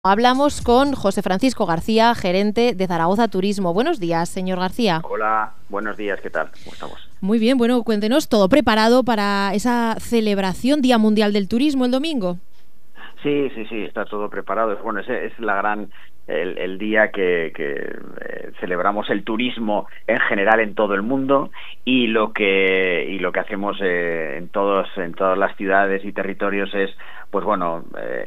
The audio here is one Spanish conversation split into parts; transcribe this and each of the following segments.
Hablamos con José Francisco García, gerente de Zaragoza Turismo. Buenos días, señor García. Hola, buenos días, ¿qué tal? ¿Cómo estamos? Muy bien, bueno, cuéntenos, ¿todo preparado para esa celebración Día Mundial del Turismo el domingo? Sí, está todo preparado. Bueno, ese es el día que celebramos el turismo en general en todo el mundo y lo que hacemos en todas las ciudades y territorios es, pues bueno,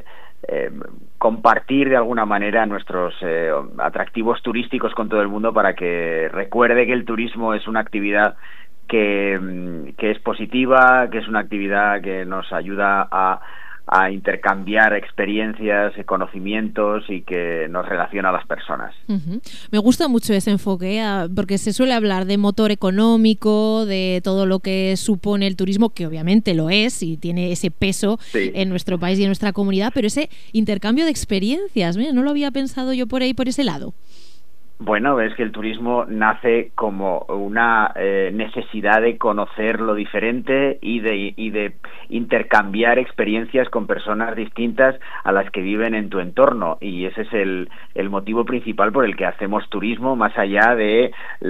compartir de alguna manera nuestros atractivos turísticos con todo el mundo para que recuerde que el turismo es una actividad que es positiva, que es una actividad que nos ayuda a intercambiar experiencias, conocimientos y que nos relaciona a las personas. Uh-huh. Me gusta mucho ese enfoque, porque se suele hablar de motor económico, de todo lo que supone el turismo, que obviamente lo es y tiene ese peso en nuestro país y en nuestra comunidad, pero ese intercambio de experiencias, mira, no lo había pensado yo por ahí, por ese lado. Bueno, es que el turismo nace como una necesidad de conocer lo diferente y de intercambiar experiencias con personas distintas a las que viven en tu entorno, y ese es el motivo principal por el que hacemos turismo, más allá de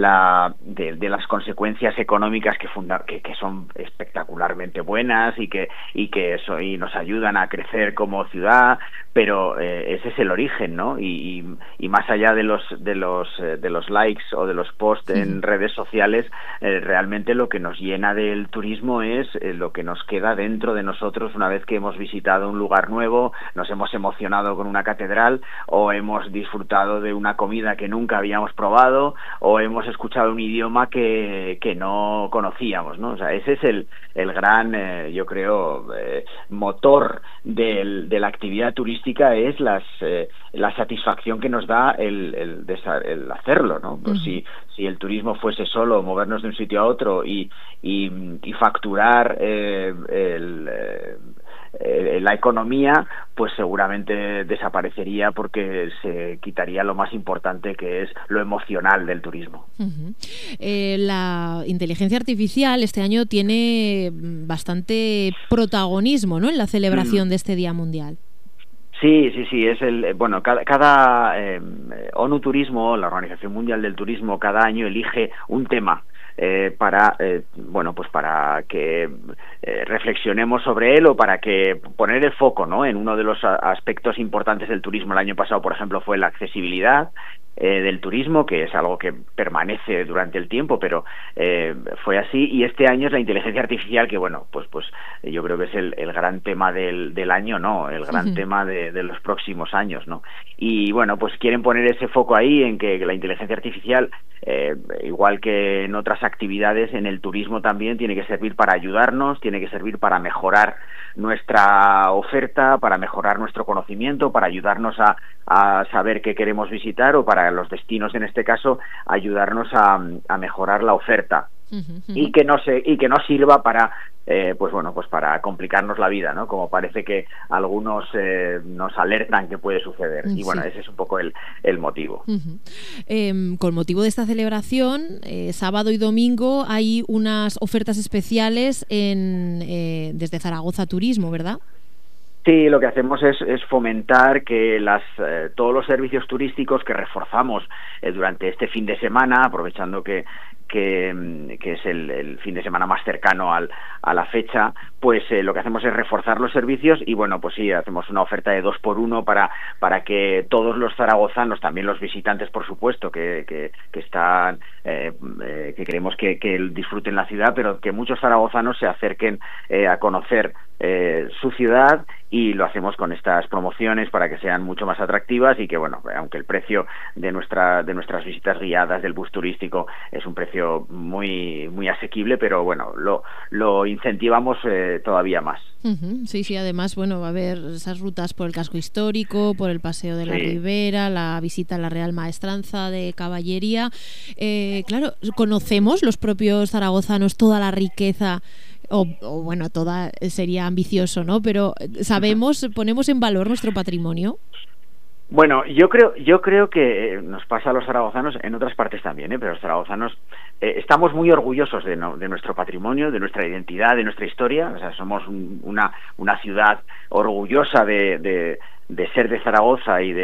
las consecuencias económicas que son espectacularmente buenas y que nos ayudan a crecer como ciudad, pero ese es el origen, ¿no? Y más allá de los likes o de los posts en redes sociales, realmente lo que nos llena del turismo es lo que nos queda dentro de nosotros una vez que hemos visitado un lugar nuevo, nos hemos emocionado con una catedral, o hemos disfrutado de una comida que nunca habíamos probado, o hemos escuchado un idioma que no conocíamos, ¿no? O sea, ese es el gran, yo creo, motor de la actividad turística, es la satisfacción que nos da el hacerlo, ¿no? Pues si el turismo fuese solo movernos de un sitio a otro y facturar la economía, pues seguramente desaparecería, porque se quitaría lo más importante, que es lo emocional del turismo. Uh-huh. La inteligencia artificial este año tiene bastante protagonismo, ¿no?, en la celebración de este Día Mundial. Sí, es cada ONU Turismo, la Organización Mundial del Turismo, cada año elige un tema para que reflexionemos sobre él, o para que poner el foco, ¿no?, en uno de los aspectos importantes del turismo. El año pasado, por ejemplo, fue la accesibilidad del turismo, que es algo que permanece durante el tiempo, pero fue así. Y este año es la inteligencia artificial, que bueno, pues yo creo que es el gran tema del año, ¿no? El gran tema de los próximos años, ¿no? Y bueno, pues quieren poner ese foco ahí, en que la inteligencia artificial, igual que en otras actividades, en el turismo también tiene que servir para ayudarnos, tiene que servir para mejorar nuestra oferta, para mejorar nuestro conocimiento, para ayudarnos a saber qué queremos visitar, o para los destinos, en este caso, ayudarnos a mejorar la oferta. Y que no sirva para para complicarnos la vida, ¿no? Como parece que algunos nos alertan que puede suceder. Y bueno, ese es un poco el motivo. Con motivo de esta celebración, sábado y domingo hay unas ofertas especiales desde Zaragoza Turismo, ¿verdad? Sí, lo que hacemos es fomentar que todos los servicios turísticos que reforzamos durante este fin de semana, aprovechando que es el fin de semana más cercano a la fecha, pues lo que hacemos es reforzar los servicios. Y bueno, pues sí, hacemos una oferta de 2x1 para que todos los zaragozanos, también los visitantes, por supuesto, que están que queremos que disfruten la ciudad, pero que muchos zaragozanos se acerquen a conocer su ciudad, y lo hacemos con estas promociones para que sean mucho más atractivas, y que bueno, aunque el precio de nuestras visitas guiadas del bus turístico es un precio muy muy asequible, pero bueno, lo incentivamos todavía más. Uh-huh. Sí, además, bueno, va a haber esas rutas por el casco histórico, por el Paseo de la Ribera, la visita a la Real Maestranza de Caballería. Claro, conocemos los propios zaragozanos toda la riqueza, o bueno, toda sería ambicioso, ¿no? Pero ponemos en valor nuestro patrimonio. Bueno, yo creo que nos pasa a los zaragozanos, en otras partes también, pero los zaragozanos estamos muy orgullosos de nuestro patrimonio, de nuestra identidad, de nuestra historia. O sea, somos una ciudad orgullosa de ser de Zaragoza y de